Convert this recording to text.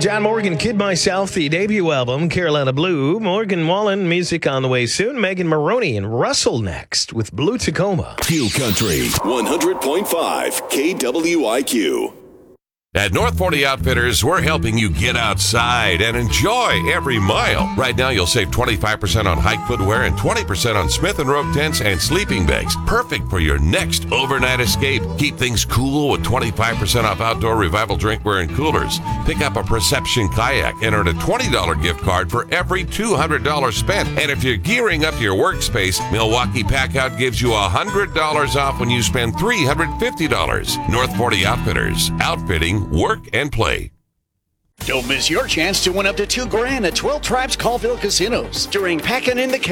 John Morgan, Kid Myself, the debut album, Carolina Blue. Morgan Wallen, music on the way soon. Megan Maroney and Russell next with Blue Tacoma. Fuel Country, 100.5 KWIQ. At North 40 Outfitters, we're helping you get outside and enjoy every mile. Right now, you'll save 25% on hike footwear and 20% on Smith & Rope tents and sleeping bags. Perfect for your next overnight escape. Keep things cool with 25% off outdoor Revival drinkware and coolers. Pick up a Perception kayak and earn a $20 gift card for every $200 spent. And if you're gearing up your workspace, Milwaukee Packout gives you $100 off when you spend $350. North 40 Outfitters. Outfitting, work, and play. Don't miss your chance to win up to $2,000 at 12 Tribes Colville Casinos during Packin' in the